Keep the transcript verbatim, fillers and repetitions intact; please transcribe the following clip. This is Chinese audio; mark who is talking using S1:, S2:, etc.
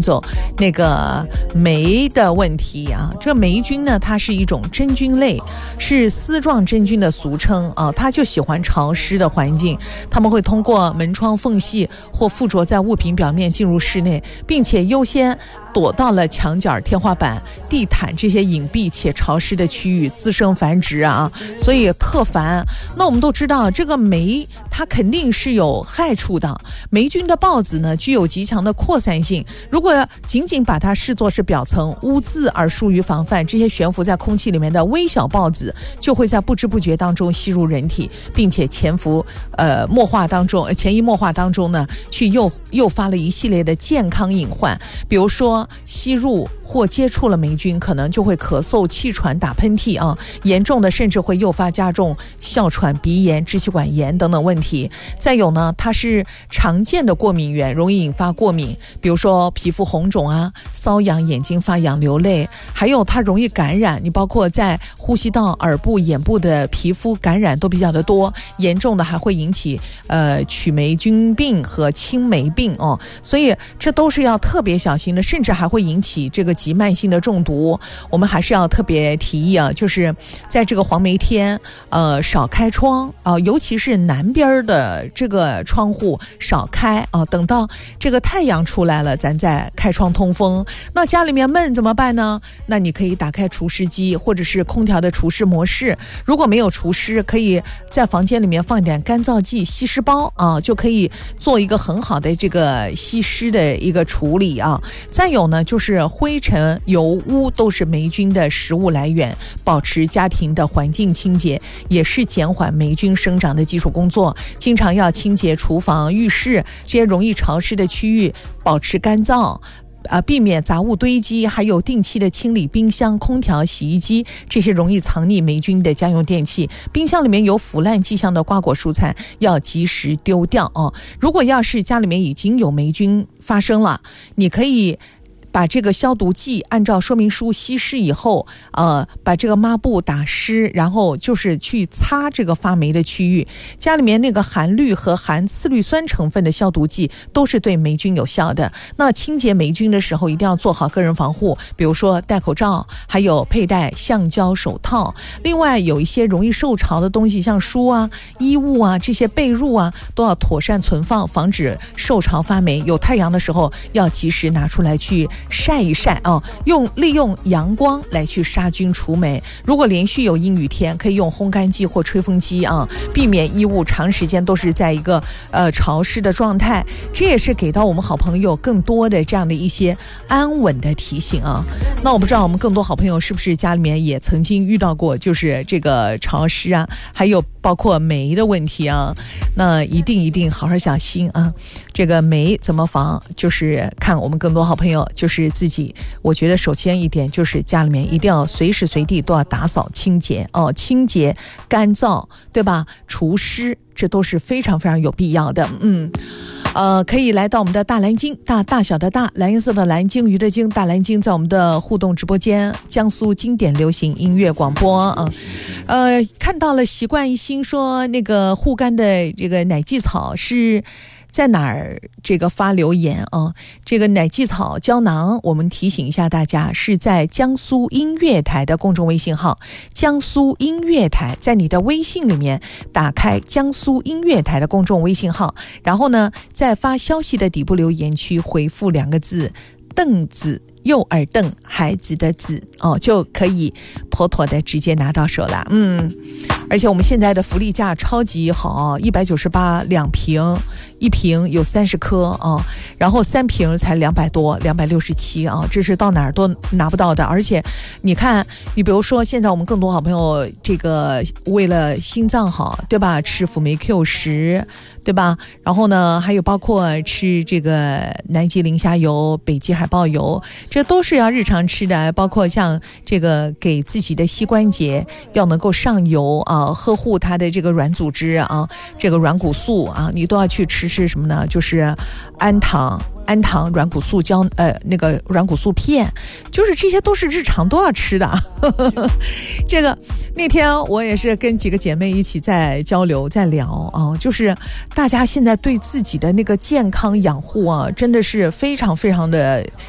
S1: 总，那个霉的问题啊，这个霉菌呢，它是一种真菌类，是丝状真菌的俗称啊，它就喜欢潮湿的环境，它们会通过门窗缝隙或附着在物品表面进入室内，并且优先躲到了墙角、天花板、地毯这些隐蔽且潮湿的区域滋生繁殖啊，所以特烦。那我们都知道，这个霉它肯定是有害处的。霉菌的孢子呢，具有极强的扩散性，如果仅仅把它视作是表层污渍而疏于防范，这些悬浮在空气里面的微小孢子就会在不知不觉当中吸入人体，并且潜伏呃默化当中，潜移默化当中呢，去诱诱发了一系列的健康隐患，比如说吸入或接触了霉菌，可能就会咳嗽、气喘、打喷嚏啊，严重的甚至会诱发加重哮喘、鼻炎、支气管炎等等问题。再有呢，它是常见的过敏源，容易引发过敏，比如说皮肤红肿啊、瘙痒、眼睛发痒、流泪，还有它容易感染，你包括在呼吸道、耳部、眼部的皮肤感染都比较的多，严重的还会引起呃曲霉菌病和青霉病哦，所以这都是要特别小心的，甚至还会引起这个急慢性的中毒。我们还是要特别提议啊，就是在这个黄霉天呃少开窗啊、呃，尤其是南边的这个窗户少开啊、呃，等到这个太阳出来了咱再开窗通风。那家里面闷怎么办呢？那你可以打开除湿机或者是空调的除湿模式，如果没有除湿，可以在房间里面放一点干燥剂吸湿包啊，就可以做一个很好的这个吸湿的一个处理啊。再有呢，就是灰尘、油污都是霉菌的食物来源，保持家庭的环境清洁也是减缓霉菌生长的基础工作。经常要清洁厨房、浴室这些容易潮湿的区域，保持干燥。啊，避免杂物堆积，还有定期的清理冰箱、空调、洗衣机这些容易藏匿霉菌的家用电器。冰箱里面有腐烂迹象的瓜果蔬菜要及时丢掉哦。如果要是家里面已经有霉菌发生了，你可以把这个消毒剂按照说明书稀释以后，呃，把这个抹布打湿，然后就是去擦这个发霉的区域。家里面那个含氯和含次氯酸成分的消毒剂都是对霉菌有效的。那清洁霉菌的时候一定要做好个人防护，比如说戴口罩，还有佩戴橡胶手套。另外有一些容易受潮的东西，像书啊、衣物啊、这些被褥啊，都要妥善存放，防止受潮发霉。有太阳的时候要及时拿出来去晒一晒啊，用利用阳光来去杀菌除霉。如果连续有阴雨天，可以用烘干机或吹风机啊，避免衣物长时间都是在一个呃潮湿的状态。这也是给到我们好朋友更多的这样的一些安稳的提醒啊。那我不知道我们更多好朋友是不是家里面也曾经遇到过就是这个潮湿啊，还有包括霉的问题啊，那一定一定好好小心啊。这个霉怎么防，就是看我们更多好朋友就是自己。我觉得首先一点就是家里面一定要随时随地都要打扫清洁哦，清洁干燥，对吧？除湿，这都是非常非常有必要的。嗯呃，可以来到我们的大蓝鲸，大大小的大，蓝颜色的蓝，鲸鱼的鲸，大蓝鲸，在我们的互动直播间，江苏经典流行音乐广播啊。呃，看到了习惯一心说那个护肝的这个奶蓟草是在哪儿这个发留言啊？这个奶蓟草胶囊，我们提醒一下大家，是在江苏音乐台的公众微信号，江苏音乐台，在你的微信里面打开江苏音乐台的公众微信号，然后呢，在发消息的底部留言区回复两个字凳子，右耳凳，孩子的子哦，就可以妥妥的直接拿到手了。嗯，而且我们现在的福利价超级好，一百九十八两瓶，一瓶有三十颗啊，然后三瓶才两百多，两百六十七啊，这是到哪儿都拿不到的。而且你看，你比如说现在我们更多好朋友这个为了心脏好，对吧？吃辅酶 Q 十，对吧？然后呢，还有包括吃这个南极磷虾油、北极海豹油，这都是要日常吃的。包括像这个给自己的膝关节要能够上油啊，呵护它的这个软组织啊，这个软骨素啊，你都要去吃吃什么呢？就是氨糖。氨糖软骨素胶呃那个软骨素片，就是这些都是日常都要吃的。这个那天我也是跟几个姐妹一起在交流在聊啊，就是大家现在对自己的那个健康养护啊，真的是非常非常的